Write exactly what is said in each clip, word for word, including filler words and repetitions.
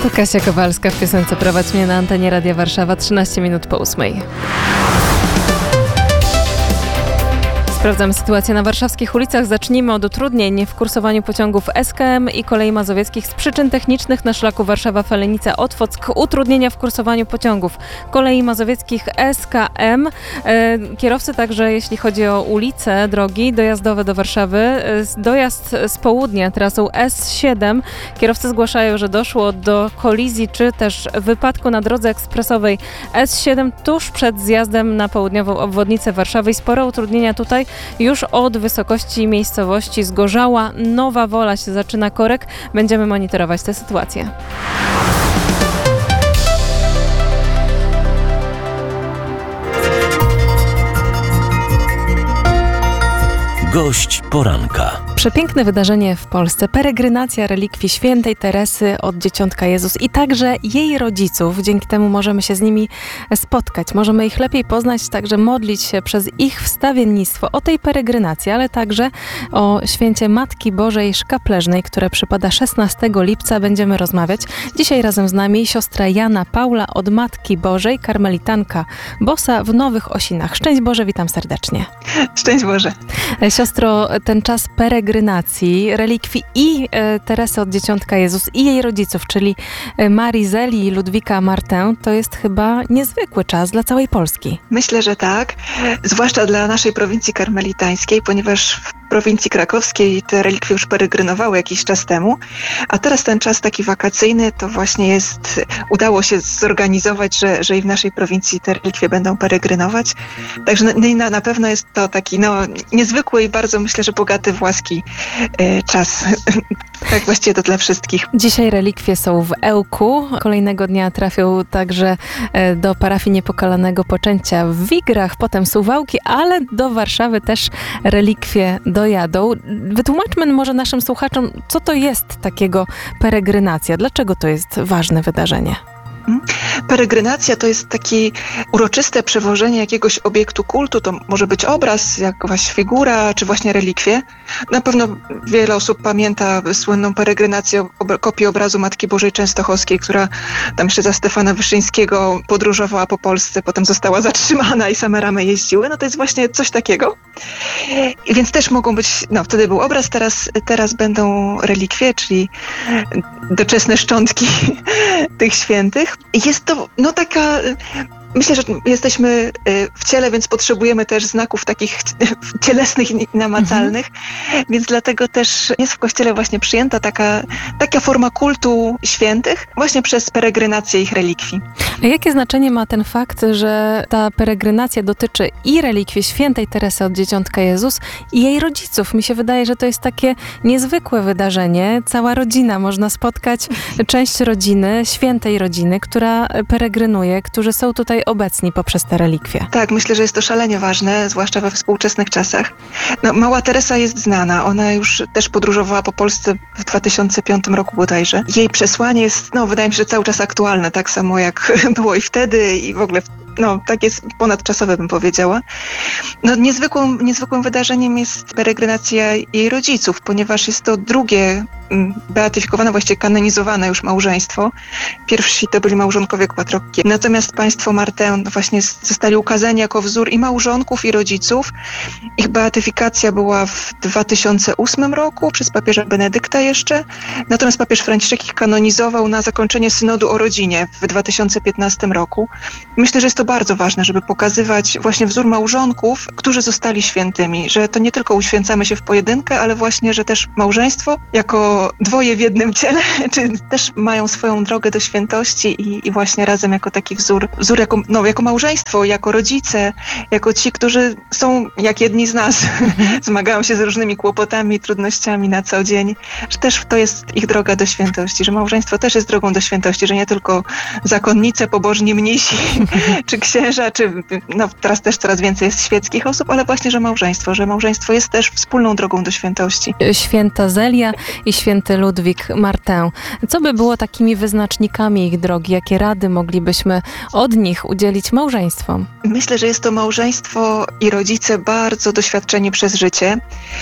To Kasia Kowalska w piosence Prowadź mnie na antenie Radia Warszawa, trzynaście minut po ósmej. Sprawdzamy sytuację na warszawskich ulicach. Zacznijmy od utrudnień w kursowaniu pociągów S K M i Kolei Mazowieckich z przyczyn technicznych na szlaku Warszawa-Falenica-Otwock. Utrudnienia w kursowaniu pociągów Kolei Mazowieckich S K M. E, kierowcy także, jeśli chodzi o ulice, drogi dojazdowe do Warszawy. E, dojazd z południa trasą S siedem. Kierowcy zgłaszają, że doszło do kolizji czy też wypadku na drodze ekspresowej S siedem tuż przed zjazdem na południową obwodnicę Warszawy i spore utrudnienia tutaj już od wysokości miejscowości Zgorzała. Nowa Wola się zaczyna korek. Będziemy monitorować tę sytuację. Gość poranka. Przepiękne wydarzenie w Polsce. Peregrynacja relikwii świętej Teresy od Dzieciątka Jezus i także jej rodziców. Dzięki temu możemy się z nimi spotkać. Możemy ich lepiej poznać, także modlić się przez ich wstawiennictwo o tej peregrynacji, ale także o święcie Matki Bożej Szkapleżnej, które przypada szesnastego lipca. Będziemy rozmawiać. Dzisiaj razem z nami siostra Jana Paula od Matki Bożej, karmelitanka bosa w Nowych Osinach. Szczęść Boże, witam serdecznie. Szczęść Boże. Siostro, ten czas peregrynacji, relikwii i e, Teresy od Dzieciątka Jezus i jej rodziców, czyli Marii Zeli i Ludwika Martę, to jest chyba niezwykły czas dla całej Polski. Myślę, że tak, zwłaszcza dla naszej prowincji karmelitańskiej, ponieważ w prowincji krakowskiej te relikwie już peregrynowały jakiś czas temu, a teraz ten czas taki wakacyjny to właśnie jest, udało się zorganizować, że, że i w naszej prowincji te relikwie będą peregrynować. Także na, na pewno jest to taki no, niezwykły i bardzo, myślę, że bogaty w łaski e, czas. Tak właściwie to dla wszystkich. Dzisiaj relikwie są w Ełku. Kolejnego dnia trafią także e, do parafii Niepokalanego Poczęcia w Wigrach, potem Suwałki, ale do Warszawy też relikwie dojadą. Wytłumaczmy może naszym słuchaczom, co to jest takiego peregrynacja? Dlaczego to jest ważne wydarzenie? Peregrynacja to jest takie uroczyste przewożenie jakiegoś obiektu kultu, to może być obraz, jakaś figura, czy właśnie relikwie. Na pewno wiele osób pamięta słynną peregrinację, ob- kopię obrazu Matki Bożej Częstochowskiej, która tam jeszcze za Stefana Wyszyńskiego podróżowała po Polsce, potem została zatrzymana i same ramy jeździły. No to jest właśnie coś takiego. I więc też mogą być, no wtedy był obraz, teraz, teraz będą relikwie, czyli doczesne szczątki tych świętych. Jest to no taka, myślę, że jesteśmy w ciele, więc potrzebujemy też znaków takich cielesnych i namacalnych, mhm. Więc dlatego też jest w Kościele właśnie przyjęta taka, taka forma kultu świętych właśnie przez peregrinację ich relikwii. A jakie znaczenie ma ten fakt, że ta peregrynacja dotyczy i relikwii świętej Teresy od Dzieciątka Jezus i jej rodziców? Mi się wydaje, że to jest takie niezwykłe wydarzenie. Cała rodzina, można spotkać część rodziny, świętej rodziny, która peregrynuje, którzy są tutaj obecni poprzez te relikwie. Tak, myślę, że jest to szalenie ważne, zwłaszcza we współczesnych czasach. No, mała Teresa jest znana, ona już też podróżowała po Polsce w dwa tysiące piątym roku bodajże. Jej przesłanie jest, no wydaje mi się, że cały czas aktualne, tak samo jak było i wtedy i w ogóle no, tak jest ponadczasowe, bym powiedziała. No, niezwykłym, niezwykłym wydarzeniem jest peregrynacja jej rodziców, ponieważ jest to drugie beatyfikowane, właściwie kanonizowane już małżeństwo. Pierwsi to byli małżonkowie Quattrocchi. Natomiast państwo Martę właśnie zostali ukazani jako wzór i małżonków, i rodziców. Ich beatyfikacja była w dwa tysiące ósmym roku przez papieża Benedykta jeszcze. Natomiast papież Franciszek ich kanonizował na zakończenie synodu o rodzinie w dwa tysiące piętnastym roku. Myślę, że jest to bardzo ważne, żeby pokazywać właśnie wzór małżonków, którzy zostali świętymi, że to nie tylko uświęcamy się w pojedynkę, ale właśnie, że też małżeństwo jako dwoje w jednym ciele, czy też mają swoją drogę do świętości i, i właśnie razem jako taki wzór, wzór jako, no, jako małżeństwo, jako rodzice, jako ci, którzy są jak jedni z nas, zmagają się z różnymi kłopotami, trudnościami na co dzień, że też to jest ich droga do świętości, że małżeństwo też jest drogą do świętości, że nie tylko zakonnice, pobożni mnisi, czy czy księża, czy no teraz też coraz więcej jest świeckich osób, ale właśnie, że małżeństwo, że małżeństwo jest też wspólną drogą do świętości. Święta Zelia i święty Ludwik Martin. Co by było takimi wyznacznikami ich drogi? Jakie rady moglibyśmy od nich udzielić małżeństwom? Myślę, że jest to małżeństwo i rodzice bardzo doświadczeni przez życie.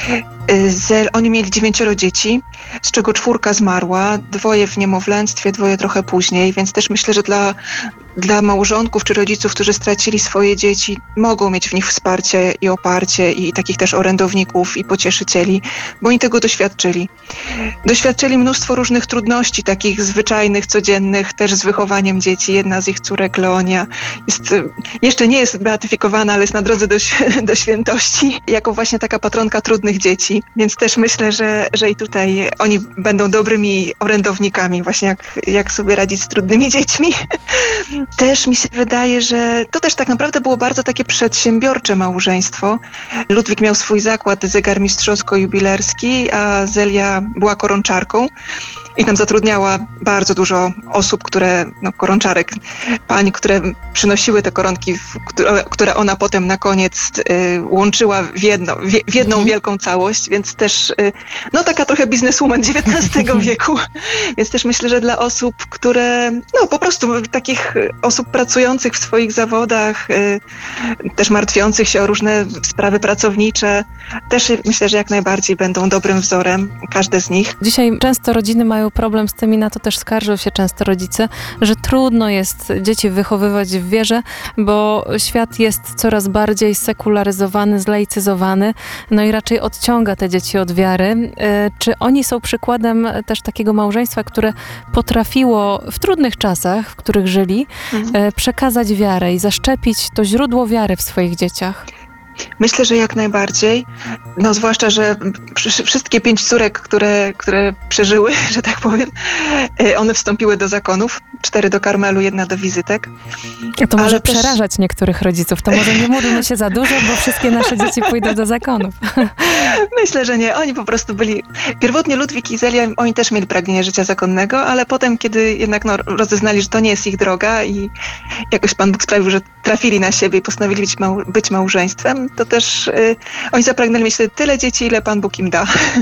Zel, oni mieli dziewięcioro dzieci, z czego czwórka zmarła, dwoje w niemowlęctwie, dwoje trochę później, więc też myślę, że dla, dla małżonków czy rodziców, którzy stracili swoje dzieci, mogą mieć w nich wsparcie i oparcie i takich też orędowników i pocieszycieli, bo oni tego doświadczyli. Doświadczyli mnóstwo różnych trudności, takich zwyczajnych, codziennych, też z wychowaniem dzieci. Jedna z ich córek, Leonia, jest, jeszcze nie jest beatyfikowana, ale jest na drodze do, do świętości, jako właśnie taka patronka trudnych dzieci. Więc też myślę, że, że i tutaj oni będą dobrymi orędownikami, właśnie jak, jak sobie radzić z trudnymi dziećmi. Też mi się wydaje, że to też tak naprawdę było bardzo takie przedsiębiorcze małżeństwo. Ludwik miał swój zakład zegarmistrzowsko-jubilerski, a Zelia była koronczarką. I tam zatrudniała bardzo dużo osób, które, no koronczarek, pań, które przynosiły te koronki, w, które, które ona potem na koniec y, łączyła w, jedno, w, w jedną mhm. wielką całość, więc też, y, no taka trochę bizneswoman dziewiętnastego wieku. Więc też myślę, że dla osób, które, no po prostu takich osób pracujących w swoich zawodach, y, też martwiących się o różne sprawy pracownicze, też myślę, że jak najbardziej będą dobrym wzorem, każde z nich. Dzisiaj często rodziny mają problem z tym i na to też skarżą się często rodzice, że trudno jest dzieci wychowywać w wierze, bo świat jest coraz bardziej sekularyzowany, zlaicyzowany, no i raczej odciąga te dzieci od wiary. Czy oni są przykładem też takiego małżeństwa, które potrafiło w trudnych czasach, w których żyli, mhm. przekazać wiarę i zaszczepić to źródło wiary w swoich dzieciach? Myślę, że jak najbardziej. No zwłaszcza, że wszystkie pięć córek, które, które przeżyły, że tak powiem, one wstąpiły do zakonów. Cztery do Karmelu, jedna do wizytek. A to może Ale przerażać też niektórych rodziców. To może nie módlmy się za dużo, bo wszystkie nasze dzieci pójdą do zakonów. Myślę, że nie. Oni po prostu byli... Pierwotnie Ludwik i Zelia, oni też mieli pragnienie życia zakonnego, ale potem, kiedy jednak no, rozeznali, że to nie jest ich droga i jakoś Pan Bóg sprawił, że trafili na siebie i postanowili być, mał, być małżeństwem, to też y, oni zapragnęli mieć tyle dzieci, ile Pan Bóg im da.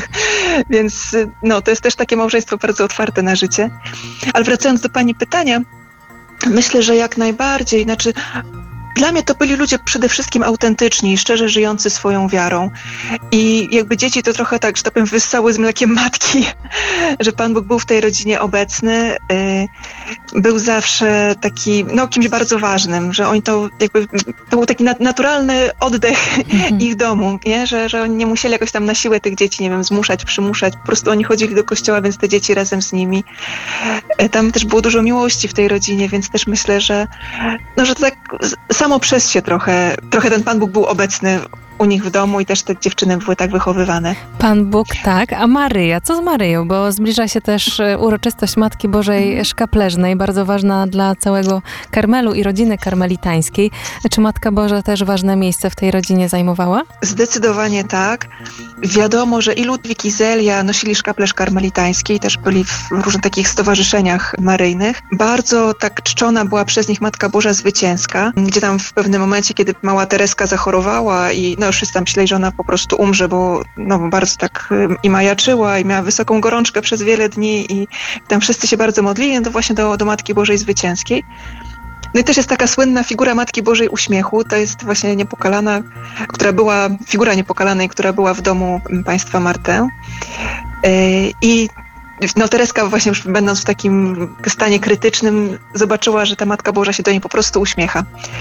Więc y, no, to jest też takie małżeństwo bardzo otwarte na życie. Ale wracając do Pani pytania, myślę, że jak najbardziej, znaczy dla mnie to byli ludzie przede wszystkim autentyczni, szczerze żyjący swoją wiarą. I jakby dzieci to trochę tak, że tak powiem, wyssały z mlekiem matki, że Pan Bóg był w tej rodzinie obecny. Yy, był zawsze taki, no kimś bardzo ważnym, że oni to jakby, to był taki nat- naturalny oddech mhm. ich domu, nie? Że, że oni nie musieli jakoś tam na siłę tych dzieci, nie wiem, zmuszać, przymuszać. Po prostu oni chodzili do kościoła, więc te dzieci razem z nimi. Yy, tam też było dużo miłości w tej rodzinie, więc też myślę, że no, że to tak samo przez się trochę, trochę ten Pan Bóg był obecny u nich w domu i też te dziewczyny były tak wychowywane. Pan Bóg, tak. A Maryja? Co z Maryją? Bo zbliża się też uroczystość Matki Bożej Szkapleżnej, bardzo ważna dla całego Karmelu i rodziny karmelitańskiej. Czy Matka Boża też ważne miejsce w tej rodzinie zajmowała? Zdecydowanie tak. Wiadomo, że i Ludwik i Zelia nosili szkaplerz karmelitański i też byli w różnych takich stowarzyszeniach maryjnych. Bardzo tak czczona była przez nich Matka Boża Zwycięska, gdzie tam w pewnym momencie, kiedy mała Tereska zachorowała i no już wszyscy tam myśleli, że ona po prostu umrze, bo no bardzo tak i majaczyła i miała wysoką gorączkę przez wiele dni i tam wszyscy się bardzo modlili, no to właśnie do, do Matki Bożej Zwycięskiej. No i też jest taka słynna figura Matki Bożej Uśmiechu, to jest właśnie niepokalana, która była, figura niepokalanej, która była w domu państwa Martin. Yy, I no Tereska właśnie już będąc w takim stanie krytycznym zobaczyła, że ta Matka Boża się do niej po prostu uśmiecha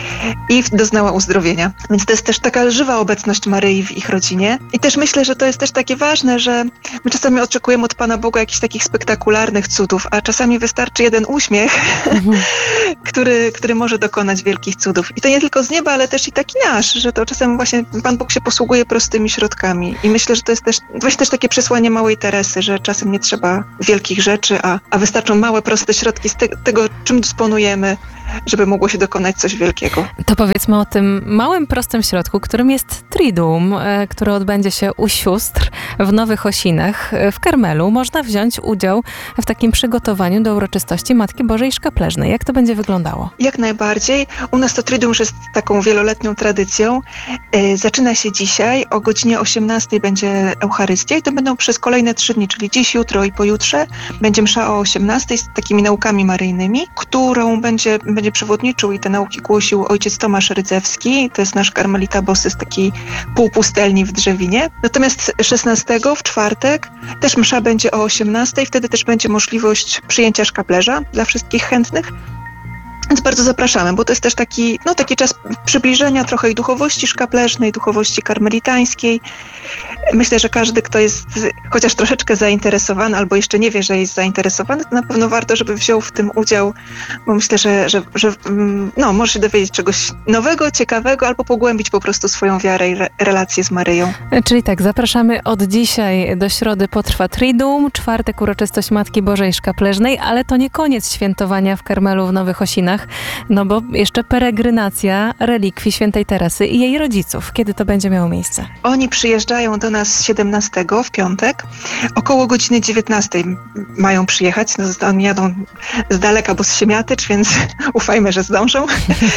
i doznała uzdrowienia. Więc to jest też taka żywa obecność Maryi w ich rodzinie. I też myślę, że to jest też takie ważne, że my czasami oczekujemy od Pana Boga jakichś takich spektakularnych cudów, a czasami wystarczy jeden uśmiech, mhm. który, który może dokonać wielkich cudów. I to nie tylko z nieba, ale też i taki nasz, że to czasem właśnie Pan Bóg się posługuje prostymi środkami. I myślę, że to jest też właśnie też takie przesłanie małej Teresy, że czasem nie trzeba wielkich rzeczy, a, a wystarczą małe, proste środki z te, tego, czym dysponujemy, żeby mogło się dokonać coś wielkiego. To powiedzmy o tym małym, prostym środku, którym jest Triduum, e, który odbędzie się u sióstr w Nowych Osinach e, w Karmelu. Można wziąć udział w takim przygotowaniu do uroczystości Matki Bożej Szkapleżnej. Jak to będzie wyglądało? Jak najbardziej. U nas to Triduum już jest taką wieloletnią tradycją. E, Zaczyna się dzisiaj. O godzinie osiemnastej będzie Eucharystia i to będą przez kolejne trzy dni, czyli dziś, jutro i pojutrze. Będzie msza o osiemnastej z takimi naukami maryjnymi, którą będzie, będzie przewodniczył i te nauki głosił ojciec Tomasz Rydzewski. To jest nasz karmelita bosy z takiej półpustelni w Drzewinie. Natomiast szesnastego w czwartek też msza będzie o osiemnastej. Wtedy też będzie możliwość przyjęcia szkaplerza dla wszystkich chętnych. Więc bardzo zapraszamy, bo to jest też taki, no, taki czas przybliżenia trochę i duchowości szkapleżnej, duchowości karmelitańskiej. Myślę, że każdy, kto jest chociaż troszeczkę zainteresowany albo jeszcze nie wie, że jest zainteresowany, to na pewno warto, żeby wziął w tym udział, bo myślę, że, że, że no, może się dowiedzieć czegoś nowego, ciekawego albo pogłębić po prostu swoją wiarę i re- relację z Maryją. Czyli tak, zapraszamy od dzisiaj do środy potrwa Triduum, czwartek uroczystość Matki Bożej Szkapleżnej, ale to nie koniec świętowania w Karmelu w Nowych Osinach, no bo jeszcze peregrinacja relikwii świętej Teresy i jej rodziców. Kiedy to będzie miało miejsce? Oni przyjeżdżają do nas siedemnastego w piątek. Około godziny dziewiętnastej mają przyjechać. No, oni jadą z daleka, bo z Siemiatycz, więc ufajmy, że zdążą.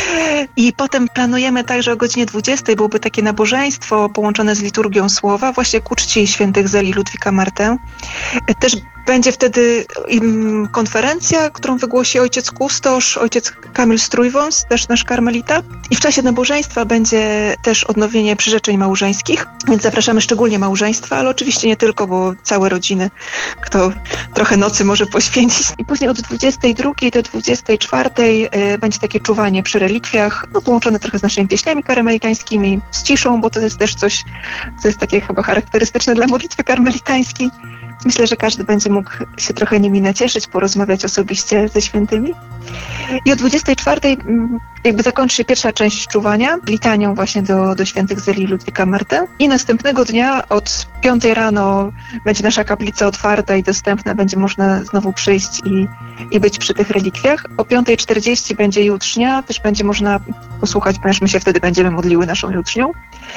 I potem planujemy także o godzinie dwudziestej byłoby takie nabożeństwo połączone z liturgią słowa, właśnie ku czci świętych Zeli Ludwika Martę. Też będzie wtedy im konferencja, którą wygłosi ojciec kustosz, ojciec Kamil Strójwąs, też nasz karmelita. I w czasie nabożeństwa będzie też odnowienie przyrzeczeń małżeńskich, więc zapraszamy szczególnie małżeństwa, ale oczywiście nie tylko, bo całe rodziny, kto trochę nocy może poświęcić. I później od dwudziestej drugiej do dwudziestej czwartej y, będzie takie czuwanie przy relikwiach, no, połączone trochę z naszymi pieśniami karmelitańskimi, z ciszą, bo to jest też coś, co jest takie chyba charakterystyczne dla modlitwy karmelitańskiej. Myślę, że każdy będzie mógł się trochę nimi nacieszyć, porozmawiać osobiście ze świętymi. I o dwudziestej czwartej jakby zakończy się pierwsza część czuwania, litanią właśnie do, do świętych Zeli Ludwika Martę. I następnego dnia od piątej rano będzie nasza kaplica otwarta i dostępna, będzie można znowu przyjść i, i być przy tych relikwiach. O piątej czterdzieści będzie jutrznia, też będzie można posłuchać, ponieważ my się wtedy będziemy modliły naszą jutrznią.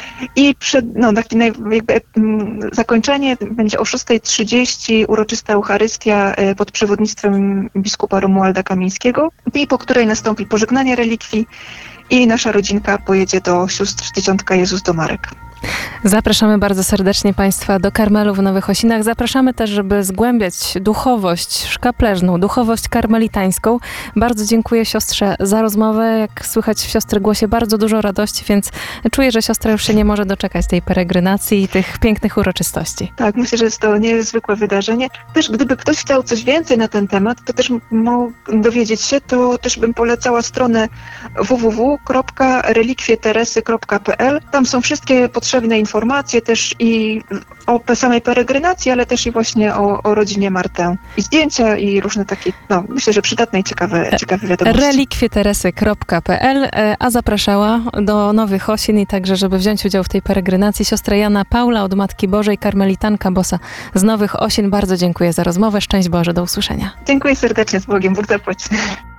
I przed, no, takie naj, jakby, mm, zakończenie będzie o szóstej trzydzieści uroczysta Eucharystia y, pod przewodnictwem biskupa Romualda Kamińskiego, i po której nastąpi pożegnanie relikwii i nasza rodzinka pojedzie do sióstr Dzieciątka Jezus do Marek. Zapraszamy bardzo serdecznie Państwa do Karmelu w Nowych Osinach. Zapraszamy też, żeby zgłębiać duchowość szkapleżną, duchowość karmelitańską. Bardzo dziękuję siostrze za rozmowę. Jak słychać w siostry głosie bardzo dużo radości, więc czuję, że siostra już się nie może doczekać tej peregrinacji i tych pięknych uroczystości. Tak, myślę, że jest to niezwykłe wydarzenie. Też gdyby ktoś chciał coś więcej na ten temat, to też mógł dowiedzieć się, to też bym polecała stronę w w w kropka relikwie teresy kropka p l. Tam są wszystkie potrzebne informacje też i o samej peregrinacji, ale też i właśnie o, o rodzinie Martę. I zdjęcia i różne takie, no myślę, że przydatne i ciekawe, ciekawe wiadomości. relikwie teresy kropka p l, a zapraszała do Nowych Osin i także, żeby wziąć udział w tej peregrinacji, siostra Jana Paula od Matki Bożej, karmelitanka bosa z Nowych Osin. Bardzo dziękuję za rozmowę. Szczęść Boże, do usłyszenia. Dziękuję serdecznie, z Bogiem, Bóg zapłać.